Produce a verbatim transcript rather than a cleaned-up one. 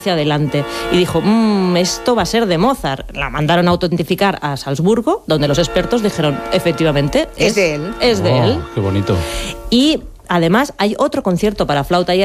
hacia adelante y dijo, mmm, esto va a ser de Mozart. La mandaron a autentificar a Salzburgo, donde los expertos dijeron, efectivamente, Es es, de él. Es de Oh, él. qué bonito. Y además hay otro concierto para flauta y